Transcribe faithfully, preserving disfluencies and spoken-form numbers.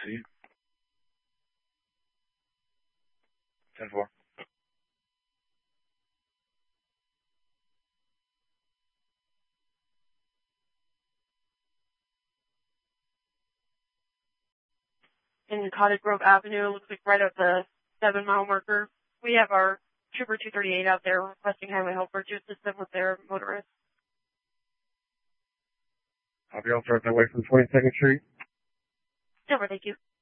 see. ten four. In Cottage Grove Avenue, looks like right at the seven mile marker. We have our Trooper two thirty-eight out there requesting highway helper to assist them with their motorist. Copy, I'll start that way from twenty-second Street. Over, thank you.